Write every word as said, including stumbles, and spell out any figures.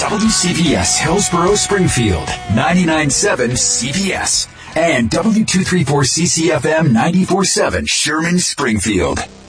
W C P S Hillsborough Springfield, ninety-nine point seven C P S, and W two thirty-four C C F M ninety-four point seven Sherman Springfield.